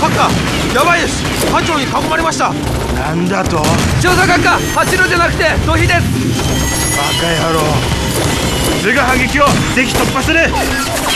閣下、やばいです。班長に囲まれました。 なんだと？ 調査閣下、走るじゃなくて逃避です。 バカ野郎。すぐ反撃をぜひ突破する。